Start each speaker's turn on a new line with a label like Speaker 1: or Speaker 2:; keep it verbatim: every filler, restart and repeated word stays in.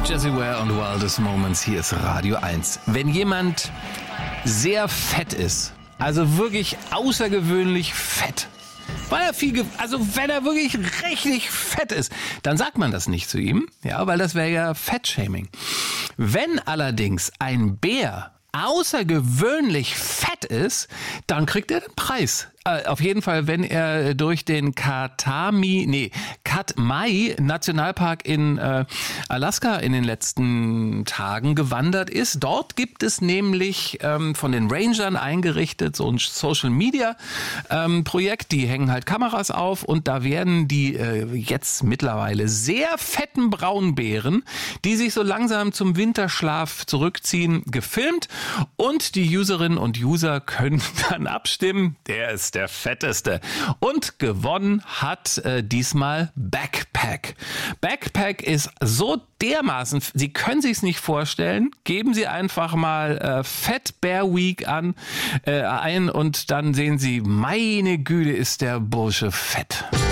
Speaker 1: Jessie Ware und Wildest Moments, hier ist Radio eins. Wenn jemand sehr fett ist, also wirklich außergewöhnlich fett, weil er viel, ge- also wenn er wirklich richtig fett ist, dann sagt man das nicht zu ihm, ja, weil das wäre ja Fettshaming. Wenn allerdings ein Bär außergewöhnlich fett ist, dann kriegt er den Preis. Äh, auf jeden Fall, wenn er durch den Katami, nee, Katmai Nationalpark in äh, Alaska in den letzten Tagen gewandert ist. Dort gibt es nämlich ähm, von den Rangern eingerichtet so ein Social Media ähm, Projekt. Die hängen halt Kameras auf und da werden die äh, jetzt mittlerweile sehr fetten Braunbären, die sich so langsam zum Winterschlaf zurückziehen, gefilmt. Und die Userinnen und User können dann abstimmen. Der ist der fetteste. Und gewonnen hat äh, diesmal Backpack. Backpack ist so dermaßen, Sie können sich's nicht vorstellen. Geben Sie einfach mal äh, Fat Bear Week an äh, ein und dann sehen Sie, meine Güte, ist der Bursche fett.